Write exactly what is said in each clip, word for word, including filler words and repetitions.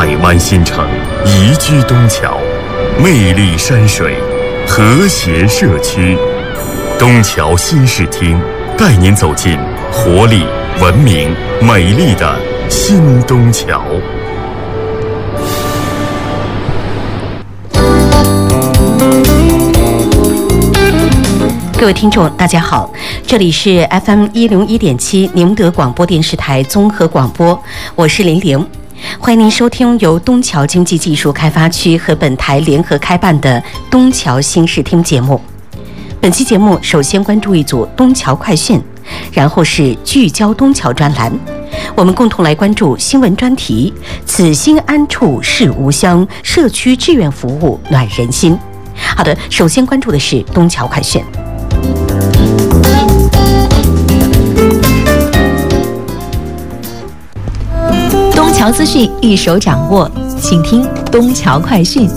百湾新城，宜居东桥，魅力山水，和谐社区。东桥新视听，带您走进活力、文明、美丽的新东桥。 各位听众大家好，这里是 F M 一零一点七宁德广播电视台综合广播，我是林玲，欢迎您收听由东桥经济技术开发区和本台联合开办的东桥新视听节目。本期节目首先关注一组东桥快讯，然后是聚焦东桥专栏，我们共同来关注新闻专题：此心安处是吾乡，社区志愿服务暖人心。好的，首先关注的是东桥快讯。 东桥资讯一手掌握，请听东桥快讯。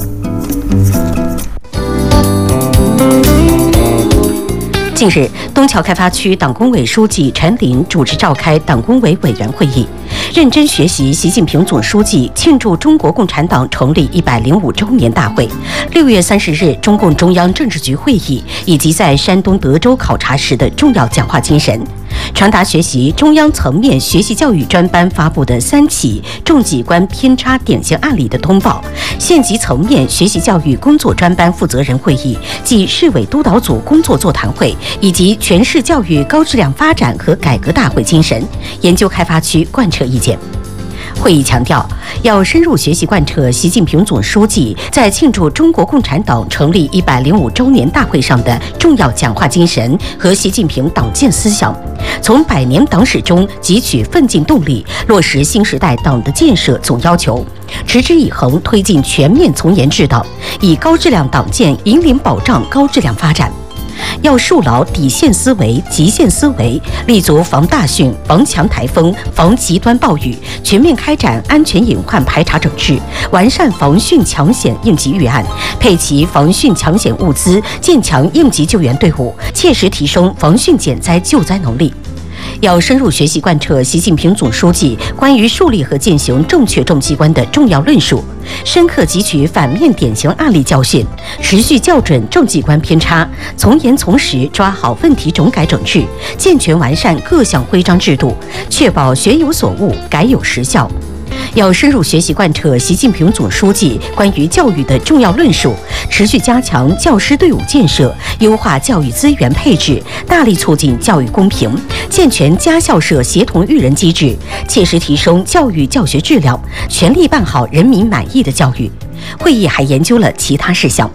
近日，东桥开发区党工委书记陈林主持召开党工委委员会议，认真学习习近平总书记庆祝中国共产党成立一百零五周年大会、六月三十日中共中央政治局会议以及在山东德州考察时的重要讲话精神，传达学习中央层面学习教育专班发布的三起重疾关偏差典型案例的通报，县级层面学习教育工作专班负责人会议暨市委督导组工作座谈会以及全市教育高质量发展和改革大会精神，研究开发区贯彻意见。会议强调，要深入学习贯彻习近平总书记在庆祝中国共产党成立一百零五周年大会上的重要讲话精神和习近平党建思想，从百年党史中汲取奋进动力，落实新时代党的建设总要求，持之以恒推进全面从严治党，以高质量党建引领保障高质量发展。要树牢底线思维、极限思维，立足防大汛、防强台风、防极端暴雨，全面开展安全隐患排查整治，完善防汛抢险应急预案，配齐防汛抢险物资，建强应急救援队伍，切实提升防汛减灾救灾能力。要深入学习贯彻习近平总书记关于树立和践行正确政机观的重要论述，深刻汲取反面典型案例教训，持续校准政绩观偏差，从严从实抓好问题整改整治，健全完善各项规章制度，确保学有所悟、改有实效。要深入学习贯彻习近平总书记关于教育的重要论述，持续加强教师队伍建设，优化教育资源配置，大力促进教育公平，健全家校社协同育人机制，切实提升教育教学质量，全力办好人民满意的教育。会议还研究了其他事项。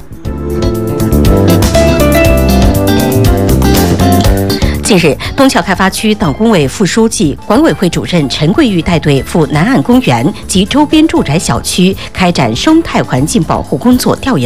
近日，东桥开发区党工委副书记、管委会主任陈桂玉带队赴南岸公园及周边住宅小区开展生态环境保护工作调研